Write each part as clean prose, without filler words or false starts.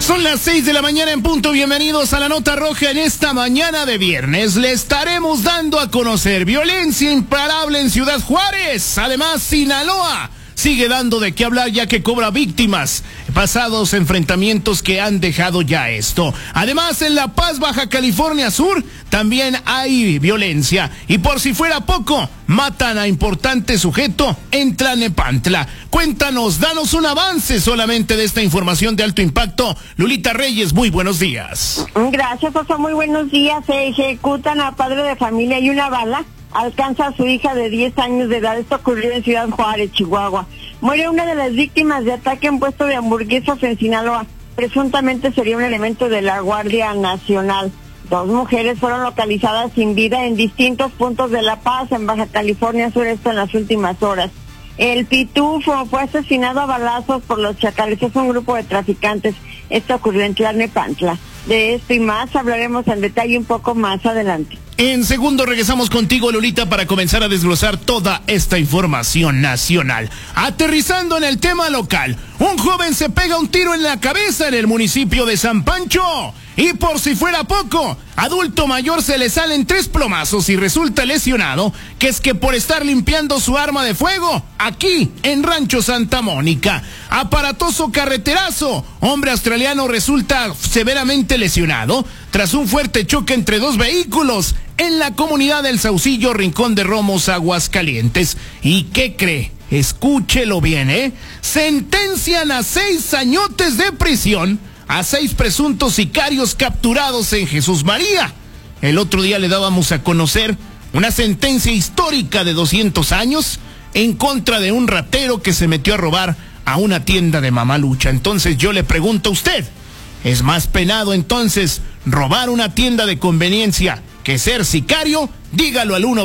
Son las 6 de la mañana en punto. Bienvenidos a la Nota Roja. En esta mañana de viernes le estaremos dando a conocer violencia imparable en Ciudad Juárez. Además, Sinaloa sigue dando de qué hablar ya que cobra víctimas. Pasados enfrentamientos que han dejado ya esto. Además, en La Paz, Baja California Sur, también hay violencia. Y por si fuera poco, matan a importante sujeto en Tlalnepantla. Cuéntanos, danos un avance solamente de esta información de alto impacto. Lulita Reyes, muy buenos días. Gracias, Oso, muy buenos días. Se ejecutan a padre de familia y una bala alcanza a su hija de 10 años de edad. Esto ocurrió en Ciudad Juárez, Chihuahua. Muere una de las víctimas de ataque en puesto de hamburguesas en Sinaloa. Presuntamente sería un elemento de la Guardia Nacional. 2 mujeres fueron localizadas sin vida en distintos puntos de La Paz, en Baja California Sur, esto en las últimas horas. El Pitufo fue asesinado a balazos por los Chacales. Es un grupo de traficantes. Esto ocurrió en Tlalnepantla. De esto y más hablaremos en detalle un poco más adelante. En segundo regresamos contigo, Lolita, para comenzar a desglosar toda esta información nacional. Aterrizando en el tema local, un joven se pega un tiro en la cabeza en el municipio de San Pancho. Y por si fuera poco, adulto mayor se le salen 3 plomazos y resulta lesionado, que es que por estar limpiando su arma de fuego, aquí en Rancho Santa Mónica. Aparatoso carreterazo, hombre australiano resulta severamente lesionado tras un fuerte choque entre 2 vehículos en la comunidad del Saucillo, Rincón de Romos, Aguascalientes. ¿Y qué cree? Escúchelo bien, sentencian a 6 añotes de prisión a 6 presuntos sicarios capturados en Jesús María. El otro día le dábamos a conocer una sentencia histórica de 200 años en contra de un ratero que se metió a robar a una tienda de Mamalucha. Entonces yo le pregunto a usted, ¿es más penado entonces robar una tienda de conveniencia que ser sicario? Dígalo al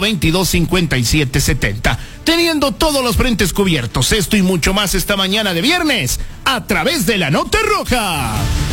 122-5770. Teniendo todos los frentes cubiertos, esto y mucho más esta mañana de viernes, a través de la Nota Roja.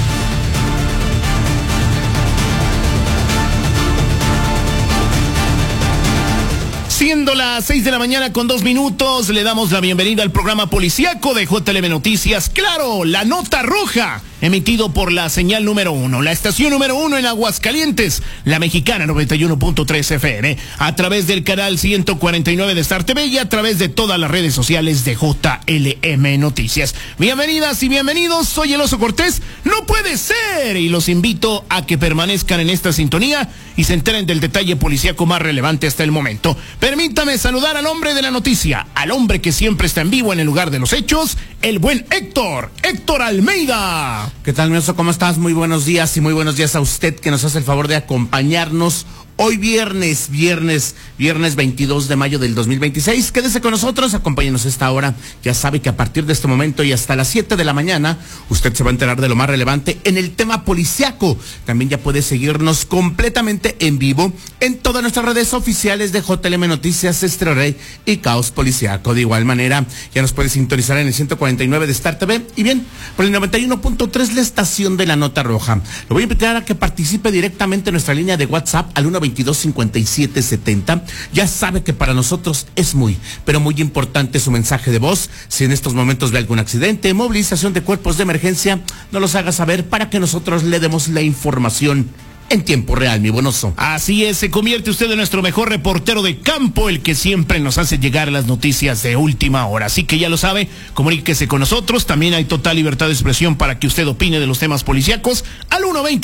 Siendo las 6 de la mañana con 2 minutos, le damos la bienvenida al programa policíaco de JLM Noticias. Claro, la Nota Roja, emitido por la señal número 1, la estación número 1 en Aguascalientes, la Mexicana 91.3 FM, a través del canal 149 de Star TV y a través de todas las redes sociales de JLM Noticias. Bienvenidas y bienvenidos, soy el Oso Cortés. No puede ser, y los invito a que permanezcan en esta sintonía y se enteren del detalle policíaco más relevante hasta el momento. Permítame saludar al hombre de la noticia, al hombre que siempre está en vivo en el lugar de los hechos, el buen Héctor Almeida. ¿Qué tal, mi Oso? ¿Cómo estás? Muy buenos días y muy buenos días a usted que nos hace el favor de acompañarnos hoy viernes 22 de mayo del 2026. Quédese con nosotros, acompáñenos a esta hora. Ya sabe que a partir de este momento y hasta las 7 de la mañana, usted se va a enterar de lo más relevante en el tema policiaco. También ya puede seguirnos completamente en vivo en todas nuestras redes oficiales de JLM Noticias, Estrella Rey y Caos Policiaco. De igual manera, ya nos puede sintonizar en el 149 de Star TV y bien, por el 91.3, la estación de la Nota Roja. Lo voy a invitar a que participe directamente en nuestra línea de WhatsApp al 122-5770. Ya sabe que para nosotros es muy, pero muy importante su mensaje de voz. Si en estos momentos ve algún accidente, movilización de cuerpos de emergencia, nos los haga saber para que nosotros le demos la información en tiempo real, mi buen Oso. Así es, se convierte usted en nuestro mejor reportero de campo, el que siempre nos hace llegar las noticias de última hora. Así que ya lo sabe, comuníquese con nosotros. También hay total libertad de expresión para que usted opine de los temas policíacos al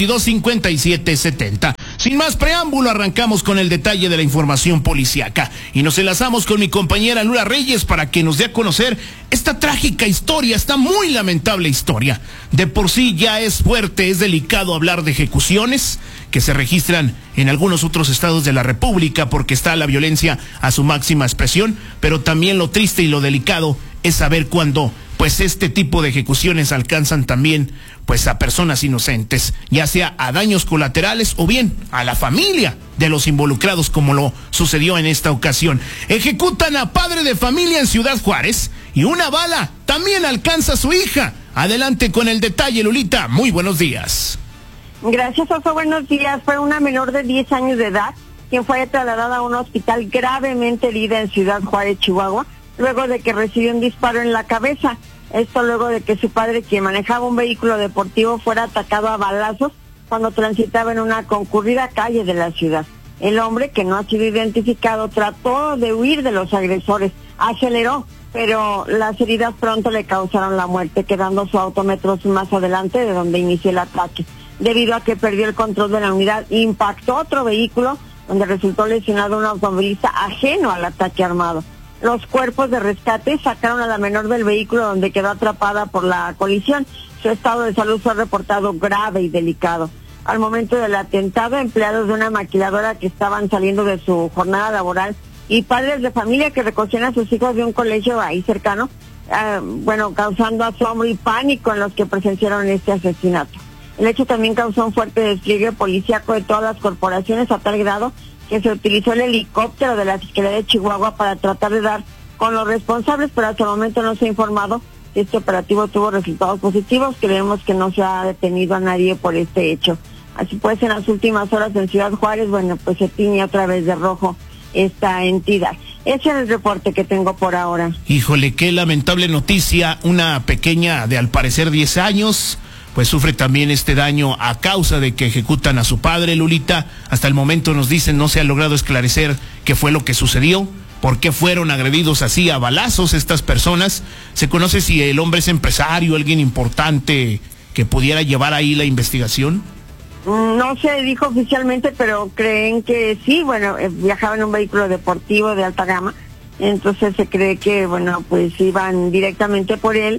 122-5770. Sin más preámbulo, arrancamos con el detalle de la información policíaca y nos enlazamos con mi compañera Lula Reyes para que nos dé a conocer esta trágica historia, esta muy lamentable historia. De por sí ya es fuerte, es delicado hablar de ejecuciones que se registran en algunos otros estados de la República porque está la violencia a su máxima expresión, pero también lo triste y lo delicado es saber cuándo pues este tipo de ejecuciones alcanzan también pues a personas inocentes, ya sea a daños colaterales o bien a la familia de los involucrados, como lo sucedió en esta ocasión. Ejecutan a padre de familia en Ciudad Juárez y una bala también alcanza a su hija. Adelante con el detalle, Lulita. Muy buenos días. Gracias, Oso. Buenos días. Fue una menor de 10 años de edad quien fue trasladada a un hospital gravemente herida en Ciudad Juárez, Chihuahua, luego de que recibió un disparo en la cabeza. Esto luego de que su padre, quien manejaba un vehículo deportivo, fuera atacado a balazos cuando transitaba en una concurrida calle de la ciudad. El hombre, que no ha sido identificado, trató de huir de los agresores, aceleró, pero las heridas pronto le causaron la muerte, quedando su auto metros más adelante de donde inició el ataque. Debido a que perdió el control de la unidad, impactó otro vehículo donde resultó lesionado un automovilista ajeno al ataque armado. Los cuerpos de rescate sacaron a la menor del vehículo, donde quedó atrapada por la colisión. Su estado de salud fue reportado grave y delicado. Al momento del atentado, empleados de una maquiladora que estaban saliendo de su jornada laboral y padres de familia que recogían a sus hijos de un colegio ahí cercano, causando asombro y pánico en los que presenciaron este asesinato. El hecho también causó un fuerte despliegue policíaco de todas las corporaciones, a tal grado que se utilizó el helicóptero de la Fiscalía de Chihuahua para tratar de dar con los responsables, pero hasta el momento no se ha informado si este operativo tuvo resultados positivos. Creemos que no se ha detenido a nadie por este hecho. Así pues, en las últimas horas en Ciudad Juárez, pues se tiñe otra vez de rojo esta entidad. Ese es el reporte que tengo por ahora. Híjole, qué lamentable noticia. Una pequeña de al parecer 10 años... pues sufre también este daño a causa de que ejecutan a su padre, Lulita. Hasta el momento nos dicen no se ha logrado esclarecer qué fue lo que sucedió, por qué fueron agredidos así a balazos estas personas. ¿Se conoce si el hombre es empresario, alguien importante que pudiera llevar ahí la investigación? No se dijo oficialmente, pero creen que sí. Viajaba en un vehículo deportivo de alta gama, entonces se cree que, pues iban directamente por él.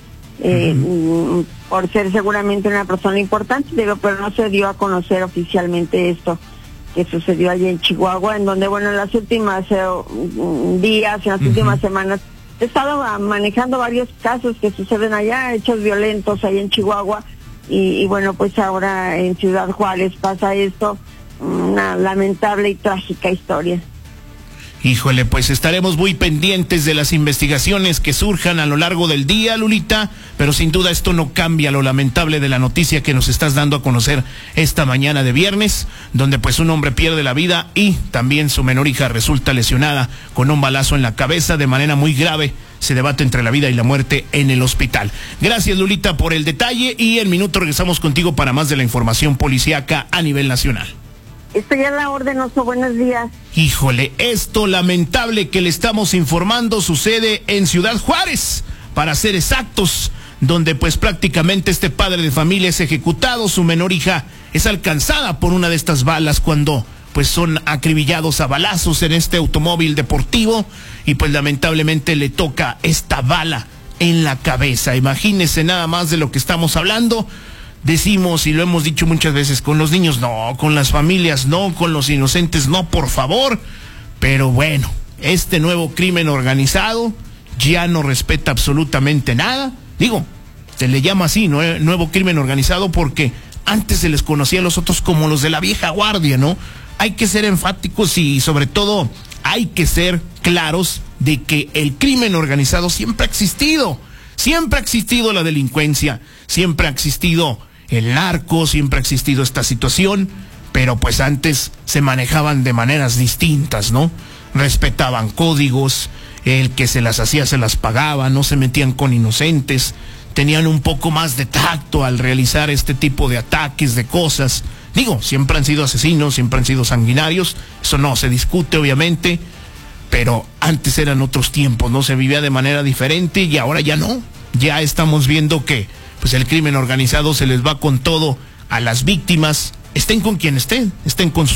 Por ser seguramente una persona importante, pero no se dio a conocer oficialmente esto que sucedió allí en Chihuahua, en donde, en las últimas días, en las últimas semanas, he estado manejando varios casos que suceden allá, hechos violentos allá en Chihuahua, y pues ahora en Ciudad Juárez pasa esto, una lamentable y trágica historia. Híjole, pues estaremos muy pendientes de las investigaciones que surjan a lo largo del día, Lulita, pero sin duda esto no cambia lo lamentable de la noticia que nos estás dando a conocer esta mañana de viernes, donde pues un hombre pierde la vida y también su menor hija resulta lesionada con un balazo en la cabeza de manera muy grave. Se debate entre la vida y la muerte en el hospital. Gracias, Lulita, por el detalle, y en minuto regresamos contigo para más de la información policíaca a nivel nacional. Estoy a la orden, Oso, buenos días. Híjole, esto lamentable que le estamos informando sucede en Ciudad Juárez, para ser exactos, donde pues prácticamente este padre de familia es ejecutado, su menor hija es alcanzada por una de estas balas cuando pues son acribillados a balazos en este automóvil deportivo y pues lamentablemente le toca esta bala en la cabeza. Imagínense nada más de lo que estamos hablando. Decimos y lo hemos dicho muchas veces, con los niños no, con las familias no, con los inocentes no, por favor. Pero bueno, este nuevo crimen organizado ya no respeta absolutamente nada. Digo, se le llama así, ¿no? Nuevo crimen organizado, porque antes se les conocía a los otros como los de la vieja guardia, ¿no? Hay que ser enfáticos y sobre todo hay que ser claros de que el crimen organizado siempre ha existido. Siempre ha existido la delincuencia, siempre ha existido el narco, siempre ha existido esta situación, pero pues antes se manejaban de maneras distintas, ¿no? Respetaban códigos, el que se las hacía se las pagaba, no se metían con inocentes, tenían un poco más de tacto al realizar este tipo de ataques, de cosas. Digo, siempre han sido asesinos, siempre han sido sanguinarios, eso no se discute obviamente, pero antes eran otros tiempos, ¿no? Se vivía de manera diferente y ahora ya no. Ya estamos viendo que pues el crimen organizado se les va con todo a las víctimas, estén con quien estén con sus